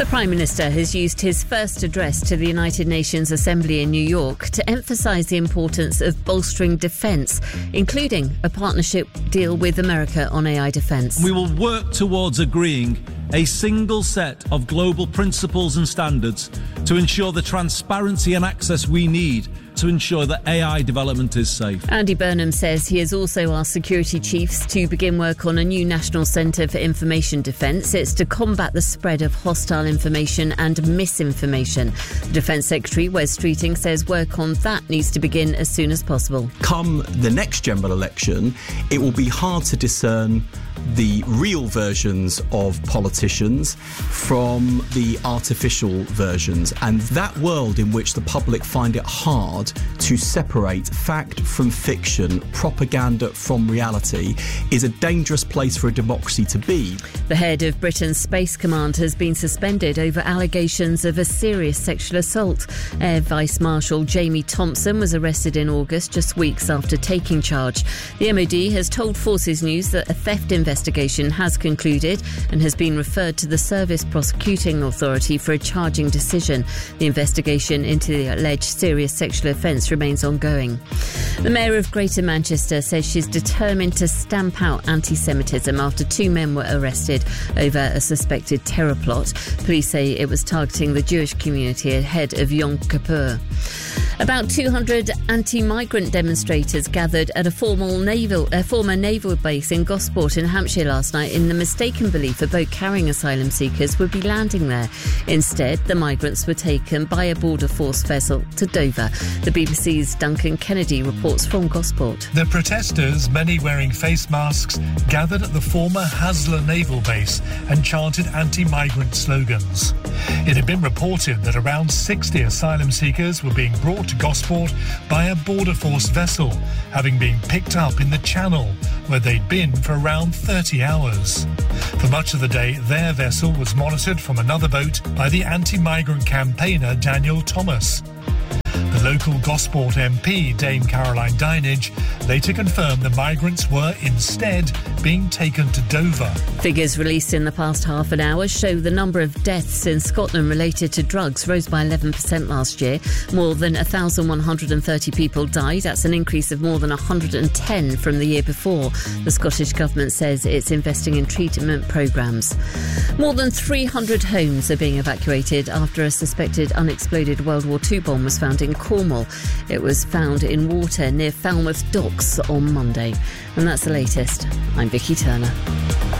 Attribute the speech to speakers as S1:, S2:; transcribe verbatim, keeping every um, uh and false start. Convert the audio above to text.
S1: The Prime Minister has used his first address to the United Nations Assembly in New York to emphasise the importance of bolstering defence, including a partnership deal with America on A I defence.
S2: We will work towards agreeing a single set of global principles and standards to ensure the transparency and access we need to ensure that A I development is safe.
S1: Andy Burnham says he has also asked security chiefs to begin work on a new National Centre for Information Defence. It's to combat the spread of hostile information and misinformation. The Defence Secretary, Wes Streeting, says work on that needs to begin as soon as possible.
S3: Come the next general election, it will be hard to discern the real versions of politicians from the artificial versions, and that world in which the public find it hard to separate fact from fiction, propaganda from reality, is a dangerous place for a democracy to be.
S1: The head of Britain's Space Command has been suspended over allegations of a serious sexual assault. Air Vice Marshal Jamie Thompson was arrested in August, just weeks after taking charge. The M O D has told Forces News that a theft investigation has concluded and has been referred to the Service Prosecuting Authority for a charging decision. The investigation into the alleged serious sexual offence remains ongoing. The Mayor of Greater Manchester says she's determined to stamp out anti-Semitism after two men were arrested over a suspected terror plot. Police say it was targeting the Jewish community ahead of Yom Kippur. About two hundred anti-migrant demonstrators gathered at a formal naval, a former naval base in Gosport in Hampshire last night in the mistaken belief a boat carrying asylum seekers would be landing there. Instead, the migrants were taken by a Border Force vessel to Dover. The B B C's Duncan Kennedy reports from Gosport.
S4: The protesters, many wearing face masks, gathered at the former Haslar Naval Base and chanted anti-migrant slogans. It had been reported that around sixty asylum seekers were being brought to Gosport by a Border Force vessel, having been picked up in the Channel, where they'd been for around thirty hours. For much of the day, their vessel was monitored from another boat by the anti-migrant campaigner Daniel Thomas. The local Gosport M P, Dame Caroline Dinenage, later confirmed the migrants were instead being taken to Dover.
S1: Figures released in the past half an hour show the number of deaths in Scotland related to drugs rose by eleven percent last year. More than one thousand one hundred thirty people died. That's an increase of more than one hundred ten from the year before. The Scottish Government says it's investing in treatment programmes. More than three hundred homes are being evacuated after a suspected unexploded World War Two bomb was found in Cornwall. It was found in water near Falmouth Docks on Monday. And that's the latest. I'm Vicky Turner.